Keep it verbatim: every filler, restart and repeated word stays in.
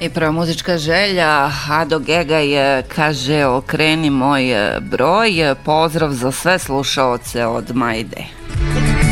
I prva muzička želja, Ado Gegaj kaže okreni moj broj, pozdrav za sve slušaoce od Majde.